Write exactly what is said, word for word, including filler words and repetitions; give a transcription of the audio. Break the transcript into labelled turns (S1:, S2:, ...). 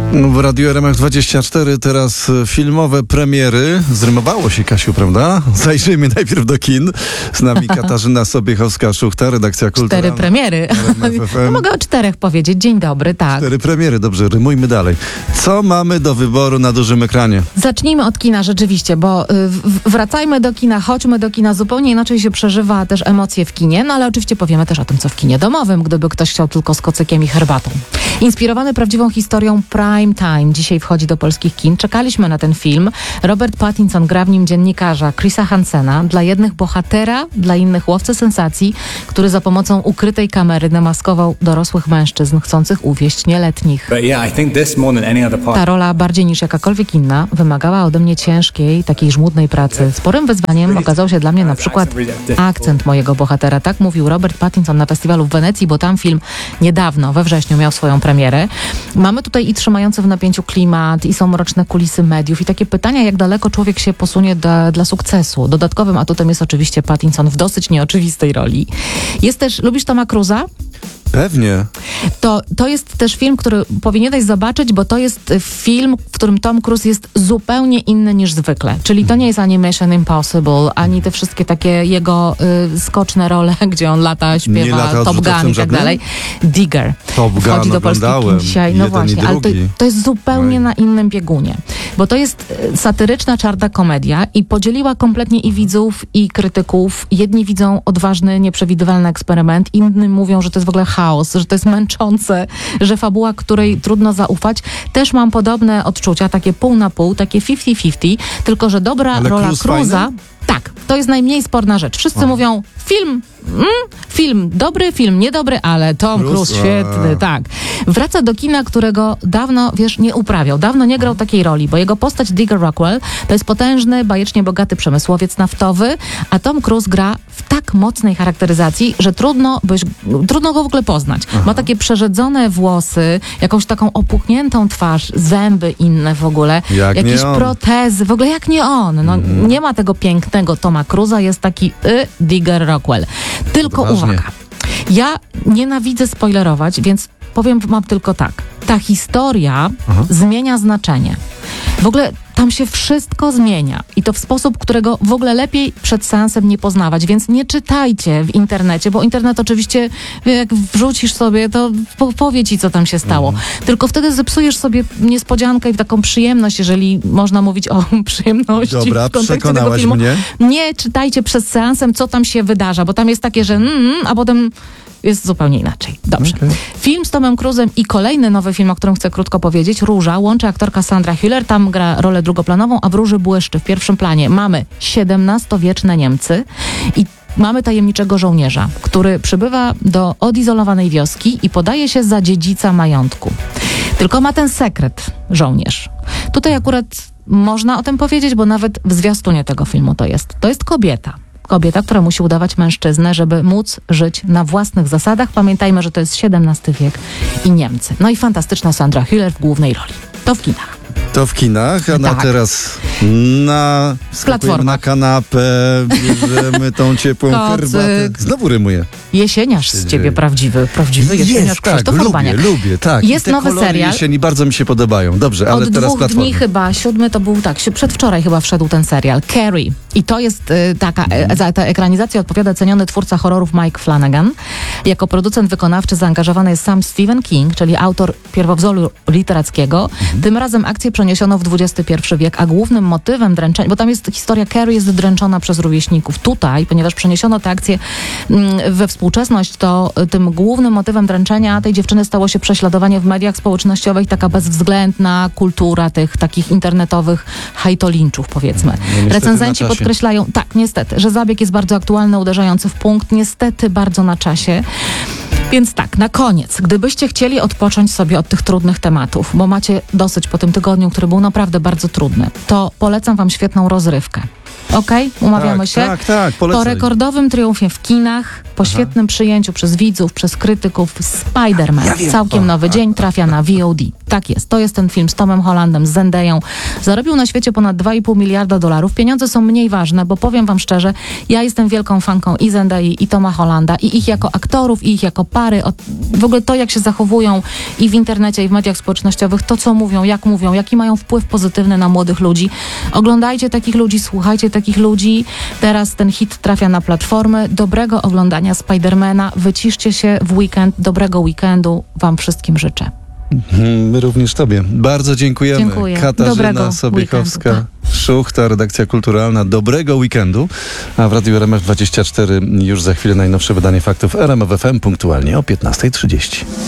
S1: W Radiu R M F dwadzieścia cztery teraz filmowe premiery. Zrymowało się, Kasiu, prawda? Zajrzyjmy najpierw do kin. Z nami Katarzyna Sobiechowska-Szuchta, redakcja kulturalna.
S2: Cztery premiery. No mogę o czterech powiedzieć. Dzień dobry, tak.
S1: Cztery premiery, dobrze, rymujmy dalej. Co mamy do wyboru na dużym ekranie?
S2: Zacznijmy od kina rzeczywiście, bo y, w, wracajmy do kina, chodźmy do kina. Zupełnie inaczej się przeżywa też emocje w kinie, no ale oczywiście powiemy też o tym, co w kinie domowym, gdyby ktoś chciał tylko z kocykiem i herbatą. Inspirowany prawdziwą historią Prime Time dzisiaj wchodzi do polskich kin. Czekaliśmy na ten film. Robert Pattinson gra w nim dziennikarza Chrisa Hansena. Dla jednych bohatera, dla innych łowcę sensacji, który za pomocą ukrytej kamery demaskował dorosłych mężczyzn chcących uwieść nieletnich. Ta rola bardziej niż jakakolwiek inna wymagała ode mnie ciężkiej, takiej żmudnej pracy. Sporym wyzwaniem okazał się dla mnie na przykład akcent mojego bohatera. Tak mówił Robert Pattinson na festiwalu w Wenecji, bo tam film niedawno, we wrześniu, miał swoją premierę. Mamy tutaj i trzymający w napięciu klimat, i są mroczne kulisy mediów, i takie pytania, jak daleko człowiek się posunie do, dla sukcesu. Dodatkowym atutem jest oczywiście Pattinson w dosyć nieoczywistej roli. Jest też, lubisz Toma Cruza?
S1: Pewnie.
S2: To, to jest też film, który powinieneś zobaczyć, bo to jest film, w którym Tom Cruise jest zupełnie inny niż zwykle. Czyli to nie jest ani Mission Impossible, ani te wszystkie takie jego y, skoczne role, gdzie on lata, śpiewa
S1: lata
S2: Top Gun i tak dalej. Digger.
S1: Top Gun
S2: wchodzi do polskich kin dzisiaj. No właśnie, ale to, to jest zupełnie Oj. na innym biegunie. Bo to jest satyryczna, czarna komedia i podzieliła kompletnie i widzów, i krytyków. Jedni widzą odważny, nieprzewidywalny eksperyment, inni mówią, że to jest w ogóle chaos, że to jest męczące, że fabuła, której trudno zaufać. Też mam podobne odczucia, takie pół na pół, takie fifty fifty, tylko że dobra
S1: Ale
S2: rola Cruza... Tak, to jest najmniej sporna rzecz. Wszyscy o. mówią, film, mm, film, dobry film, niedobry, ale Tom Cruise, świetny, tak. Wraca do kina, którego dawno, wiesz, nie uprawiał. Dawno nie grał takiej roli, bo jego postać Digger Rockwell to jest potężny, bajecznie bogaty przemysłowiec naftowy, a Tom Cruise gra w tak mocnej charakteryzacji, że trudno, byś, trudno go w ogóle poznać. Aha. Ma takie przerzedzone włosy, jakąś taką opuchniętą twarz, zęby inne w ogóle,
S1: jak
S2: jakieś protezy, w ogóle jak nie on. No, mm. Nie ma tego pięknego Toma Cruza, jest taki y, Digger Rockwell. Tylko
S1: Ważnie.
S2: uwaga, ja nienawidzę spoilerować, więc powiem mam tylko tak. Ta historia Aha. zmienia znaczenie. W ogóle tam się wszystko zmienia i to w sposób, którego w ogóle lepiej przed seansem nie poznawać, więc nie czytajcie w internecie, bo internet oczywiście, jak wrzucisz sobie, to powie ci, co tam się stało. Mm. Tylko wtedy zepsujesz sobie niespodziankę i taką przyjemność, jeżeli można mówić o przyjemności.
S1: Dobra,
S2: w kontekście
S1: przekonałaś
S2: tego filmu.
S1: mnie.
S2: Nie czytajcie przed seansem, co tam się wydarza, bo tam jest takie, że mm, a potem jest zupełnie inaczej. Dobrze. Okay. Film z Tomem Cruzem i kolejny nowy film, o którym chcę krótko powiedzieć, Róża, łączy aktorka Sandra Hüller, tam gra rolę drugoplanową, a w Róży błyszczy w pierwszym planie. Mamy siedemnastowieczne Niemcy i mamy tajemniczego żołnierza, który przybywa do odizolowanej wioski i podaje się za dziedzica majątku. Tylko ma ten sekret, żołnierz. Tutaj akurat można o tym powiedzieć, bo nawet w zwiastunie tego filmu to jest. To jest kobieta. Kobieta, która musi udawać mężczyznę, żeby móc żyć na własnych zasadach. Pamiętajmy, że to jest siedemnasty wiek i Niemcy. No i fantastyczna Sandra Hüller w głównej roli. To w kinach.
S1: To w kinach, a na
S2: tak.
S1: teraz na, na kanapę, bierzemy tą ciepłą herbatę. Znowu rymuję.
S2: Jesieniarz z ciebie prawdziwy, prawdziwy jesieniarz
S1: Jest,
S2: Krzysztof
S1: tak,
S2: Urbaniak.
S1: lubię, lubię, tak.
S2: Jest
S1: I te
S2: nowy serial.
S1: Jesieni bardzo mi się podobają. Dobrze, ale
S2: Od
S1: teraz
S2: dwóch
S1: platforma.
S2: dni chyba, siódmy to był, tak, przedwczoraj chyba wszedł ten serial, Carrie. I to jest y, taka, y, za tę ekranizację odpowiada ceniony twórca horrorów Mike Flanagan. Jako producent wykonawczy zaangażowany jest sam Stephen King, czyli autor pierwowzoru literackiego. Mhm. Tym razem akcję przeniesiono w dwudziesty pierwszy wiek, a głównym motywem dręczenia, bo tam jest historia Carrie jest dręczona przez rówieśników. Tutaj, ponieważ przeniesiono tę akcję mm, we współczesność, to y, tym głównym motywem dręczenia tej dziewczyny stało się prześladowanie w mediach społecznościowych, taka bezwzględna kultura tych takich internetowych hajtolinczów, powiedzmy.
S1: No,
S2: Recenzenci podkreślają, tak, niestety, że zabieg jest bardzo aktualny, uderzający w punkt, niestety bardzo na czasie. Więc tak, na koniec, gdybyście chcieli odpocząć sobie od tych trudnych tematów, bo macie dosyć po tym tygodniu, który był naprawdę bardzo trudny, to polecam wam świetną rozrywkę. Okej? Okay? Umawiamy
S1: tak,
S2: się?
S1: Tak, tak, polecaj.
S2: Po rekordowym triumfie w kinach, po Aha. świetnym przyjęciu przez widzów, przez krytyków, Spider-Man, ja wiem. całkiem nowy o, dzień, trafia na V O D. Tak jest, to jest ten film z Tomem Hollandem, z Zendeją. Zarobił na świecie ponad dwa i pół miliarda dolarów. Pieniądze są mniej ważne, bo powiem wam szczerze, ja jestem wielką fanką i Zendai, i Toma Hollanda, i ich jako aktorów, i ich jako pary. O, w ogóle to, jak się zachowują i w internecie, i w mediach społecznościowych, to, co mówią, jak mówią, jaki mają wpływ pozytywny na młodych ludzi. Oglądajcie takich ludzi, słuchajcie takich ludzi. Teraz ten hit trafia na platformy. Dobrego oglądania Spidermana. Wyciszcie się w weekend. Dobrego weekendu wam wszystkim życzę.
S1: My również tobie. Bardzo dziękujemy.
S2: Dziękuję.
S1: Katarzyna
S2: Dobrego
S1: Sobiechowska,
S2: weekendu,
S1: Szuchta, redakcja kulturalna. Dobrego weekendu. A w Radiu R M F dwadzieścia cztery już za chwilę najnowsze wydanie faktów R M F F M punktualnie o piętnasta trzydzieści.